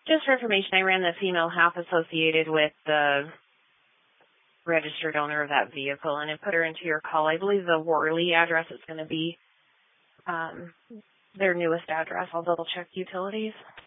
Just for information, I ran the female half associated with the registered owner of that vehicle, and I put her into your call. I believe the Worley address is going to be their newest address. I'll double check utilities.